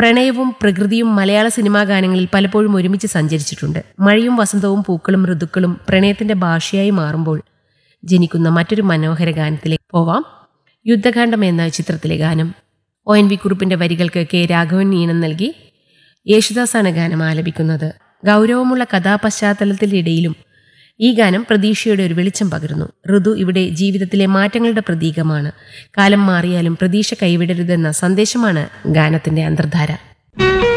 പ്രണയവും പ്രകൃതിയും മലയാള സിനിമാ ഗാനങ്ങളിൽ പലപ്പോഴും ഒരുമിച്ച് സഞ്ചരിച്ചിട്ടുണ്ട്. മഴയും വസന്തവും പൂക്കളും ഋതുക്കളും പ്രണയത്തിന്റെ ഭാഷയായി മാറുമ്പോൾ ജനിക്കുന്ന മറ്റൊരു മനോഹര ഗാനത്തിലേക്ക് പോവാം. യുദ്ധകാന്ഡം എന്ന ചിത്രത്തിലെ ഗാനം. ONV കുറുപ്പിന്റെ വരികൾക്ക് കെ രാഘവൻ ഈണം നൽകി യേശുദാസാണ് ഗാനം ആലപിക്കുന്നത്. ഗൗരവമുള്ള കഥാപശ്ചാത്തലത്തിനിടയിലും ഈ ഗാനം പ്രതീക്ഷയുടെ ഒരു വെളിച്ചം പകരുന്നു. ഋതു ഇവിടെ ജീവിതത്തിലെ മാറ്റങ്ങളുടെ പ്രതീകമാണ്. കാലം മാറിയാലും പ്രതീക്ഷ കൈവിടരുതെന്ന സന്ദേശമാണ് ഗാനത്തിന്റെ അന്തർധാര.